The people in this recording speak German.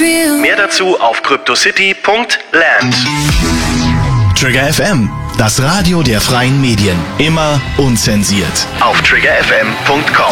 real. Mehr dazu auf cryptocity.land. Trigger FM, das Radio der freien Medien. Immer unzensiert. Auf triggerfm.com.